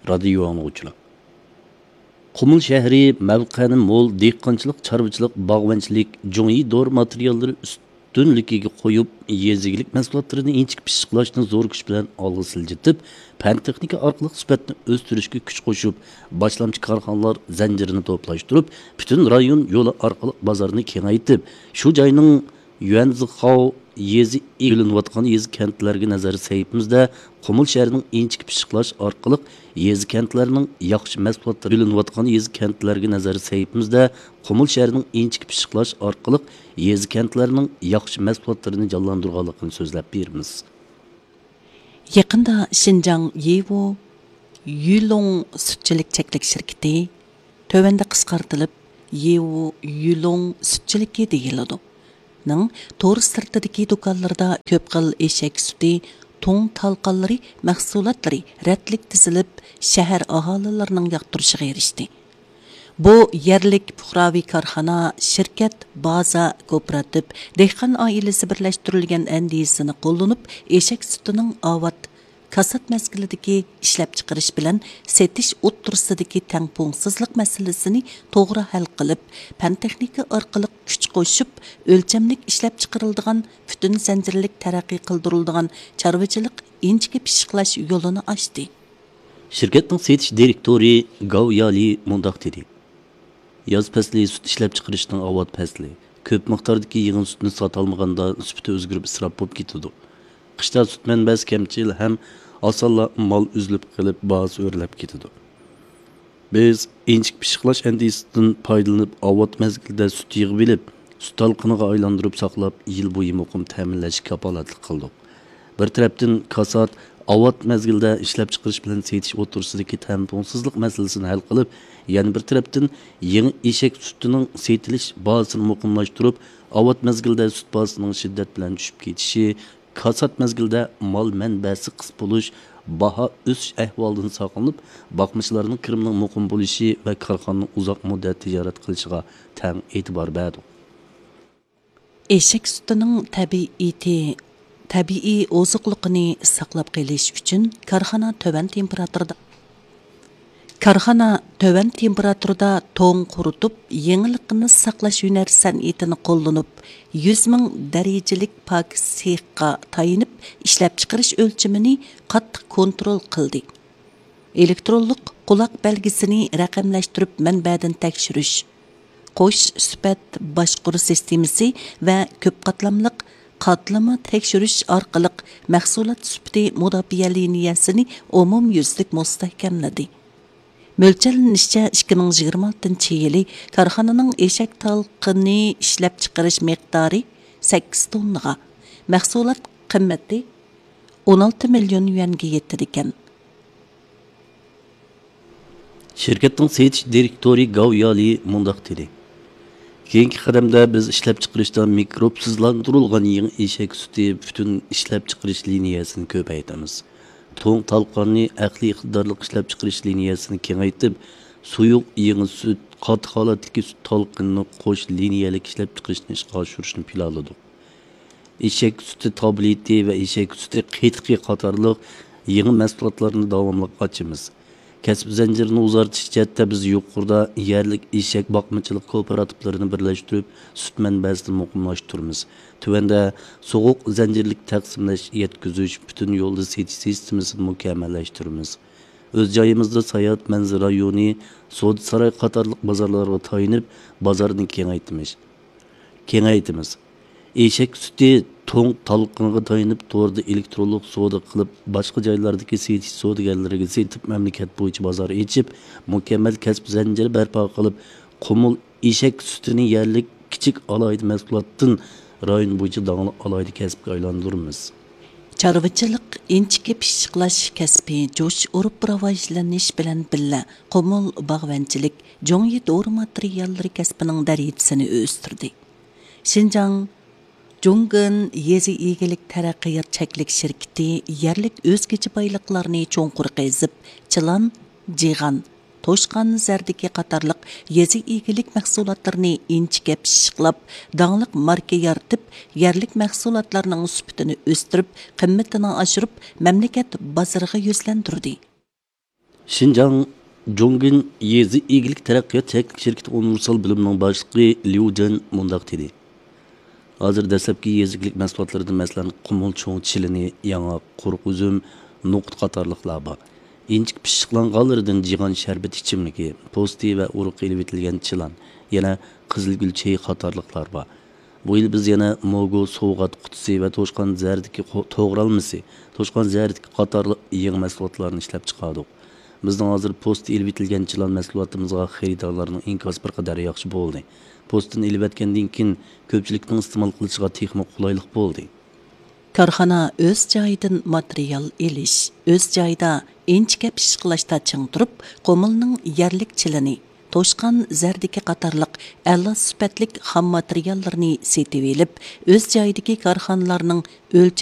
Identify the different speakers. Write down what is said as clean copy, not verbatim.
Speaker 1: radio anglag'uchilar. Qumul shahri mavqe'ni mo'l dehqonchilik, chorvachilik, bog'bonchilik, jo'yi dor materiallari üstünlükiga qo'yib, yezigilik mahsulotlarini inchik pishiqlashni zo'r kuch bilan olg'a siljitib, fan texnika orqali sifatni o'stirishga kuch qo'shib, boshlamchi korxonalar zanjirini to'plashtirib, butun rayon yo'li orqali bozorni kengaytib, shu joyning Yuanzixao yezi egilinayotgan yezi kentlarga nazar saytimizda Qumul shahrining inchik pishiqlash orqali yezi kentlarning yaxshi mahsulotlari egilinayotgan yezi kentlarga nazar saytimizda Qumul shahrining inchik pishiqlash orqali yezi kentlarning yaxshi mahsulotlarini jonlantirganligini so'zlab beramiz.
Speaker 2: Yaqinda Xinjiang Yevo Yulong sutchilik cheklik shirkati tövende qisqartilib Yevo Yulong sutchiligi deyiladi. Ning to'g'ri sirtidagi do'konlarda ko'p xil eshak suti, to'ng talqonlari mahsulotlari ratlik tizilib shahar aholilarining yoqtirishiga erishdi. Bu yerlik fuqaroviy korxona, shirkat, baza, kooperativ, dehqon oilasi birlashtirilgan andisini qo'llanib, eshak sutining avvat kasat mezgilidagi ishlab chiqarish bilan setish o'ttirsidagi tangpongsizlik masalasini to'g'ri hal qilib, fan texnika orqali kuch qo'shib, o'lchamlik ishlab chiqariladigan, butun zanjirlik taraqqiy qildiriladigan chorvachilik inchki pishiqlash yo'lini ochdi.
Speaker 1: Shirkatning setish direktori Gao Yali mundaq dedi. Yoz fasli sut ishlab chiqarishning avvat fasli. Ko'p miqdordagi yig'in sutni sota olmaganda sufati o'zgarib isrof bo'lib ketadi. Qishda sut manbasi kamchil ham osonla mol uzilib qilib bahsi o'rlab ketadi. Biz inchik pishiqlash andisidan foydalanib avvat mezgilda sut yig'ib olib, sut talqiniga aylantirib saqlab, yil bo'yi muqim ta'minlashga kafolatlik qildik. Bir tarafdan kasat avvat mezgilda ishlab chiqarish bilan setish o'tirsidagi tangpongsizlik masalasini hal qilib, yana bir tarafdan yangi eshak sutining setilish bahasini muqimlashtirib, avvat mezgilda sut bahasining shiddat bilan tushib ketishi, kasat mezgilda mol manbasi qis bo'lish, baho o'sish ahvolidan saqlanib, boqmishlarning kirimining muqim bo'lishi va korxonaning uzoq muddat tijorat qilishiga tang e'tibor berdi.
Speaker 2: Eshak sutining tabiiy oziqliqini saqlab qolish uchun korxona töven temperaturada to'ng quritib, yengillikni saqlash hunar san'atini qo'llanib, 100 ming darajalik pok sexga tayinib, ishlab chiqarish o'lchamini qattiq kontrol qildi. Elektronlik quloq belgisini raqamlashtirib, manbadan tekshirish, qo'sh sifat boshqaruv sistemasi va ko'p qatlamliq qatlama tekshirish orqali mahsulot sifati mudofaa liniyasini umumyuzlik mustahkamladi. Mo'ljallanishcha 2026-yili korxonaning eshak talqini ishlab chiqarish miqdori 8 tonnaga, mahsulot qimmati 16 million yuanga yetdi ekan.
Speaker 1: Shirkatning setish direktori Gao Yali mundaq dedi. Keyingi qadamda biz ishlab chiqarishda mikrobsizlantirilgan yangi eshak suti butun ishlab chiqarish liniyasini ko'paytiramiz. To'ng talqonni aqliy iqtidorli ishlab chiqarish liniyasini kengaytirib, suyuq yangi sut, qattiq holatdagi sut talqinini qo'sh liniyalik ishlab chiqarishni ishga oshirishni planladik. Eshak suti tableti va eshak suti qetqi qatorliq yangi mahsulotlarni davomli ochamiz. Kasb zanjirini uzartish jihatda biz yuqorida yerlik eshak boqmachilik kooperativlarini birlashtirib, sut manbasini muqimlashtiramiz. Tuvanda so'g'uq zanjirlik taqsimlash, yetkazish, butun yo'lda setish sistemasini mukammallashtiramiz. O'z joyimizda Sayat Manzil rayoni, So'd saroy qatorliq bozorlarga tayinib, bozorni kengaytimiz. Eshak suti to'ng talqiniga tayinib, to'g'rida elektronlik savdo qilib, boshqa joylardagi setish savdogarlariga setib, mamlakat bo'yicha bozor ochib, mukammal kasb zanjiri barpo qilib, Qumul eshak sutini yerlik kichik alohida mahsulotdan rayon bo'yicha dongli alohida kasbga aylantiramiz.
Speaker 2: Chorvachilik inchki pishiqlash kasbi jo'sh urib rivojlanish bilan birga Qumul bog'bonchilik, jo'yi dori materiallari kasbining darajasini o'stirdi. Xinjiang Jung'in yezi egilik taraqqiyot cheklik shirkati yerlik o'zgacha boyliqlarni cho'nqur qazib, chilan, jig'an, to'shqan zardiki qatorliq yezi egilik mahsulotlarini inchga pishiqlab, donglik marka yaratib, yerlik mahsulotlarning sifatini o'stirib, qimmatini oshirib, mamlakat bozoriga yuzlantirdi.
Speaker 1: Şinjan Jongjin Yezi İgilik Taraqqiyot Teknik Şirketi Universal Bilimning boshlig'i Liu Jin mundaq dedi. Hozir dastlabki yeziklik mahsulotlaridan masalan qumul cho'ng chilini, yong'oq, quruq uzum, no'qut qatorliqlar bor. İnchik pishiqlanganlaridan jigan sharbat ichimligi, posti va uruq ilib etilgan chilan, yana qizilgul chayi qatorliqlar bor. Bu yil biz yana mogo so'g'at qutisi va to'shqon zardiki to'g'ralmasi, to'shqon zardiki qatorliq yangi mahsulotlarni ishlab chiqardik. Bizning hozir posti ilib etilgan chilan mahsulotimizga xaridorlarning inkosi bir qadar yaxshi bo'ldi. Postini ilib etgandan keyin ko'pchilikning iste'mol qilishiga texnik qulaylik bo'ldi.
Speaker 2: Korxona o'z joyidan material elish, o'z joyida inchika pishiqlashda ching turib, qo'milning yerlik chilini, to'shqan zardiki qatorliq a'lo sifatlik xam materiallarni setib elib, o'z joyidagi korxonalarning